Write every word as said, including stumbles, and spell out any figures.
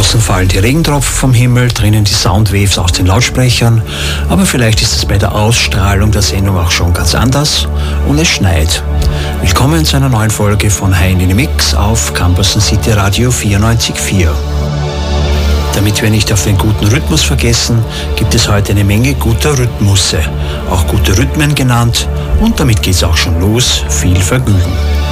Draußen fallen die Regentropfen vom Himmel, drinnen die Soundwaves aus den Lautsprechern, aber vielleicht ist es bei der Ausstrahlung der Sendung auch schon ganz anders und es schneit. Willkommen zu einer neuen Folge von Hein in the Mix auf Campus City Radio vierundneunzig Komma vier. Damit wir nicht auf den guten Rhythmus vergessen, gibt es heute eine Menge guter Rhythmusse, auch gute Rhythmen genannt, und damit geht's auch schon los. Viel Vergnügen.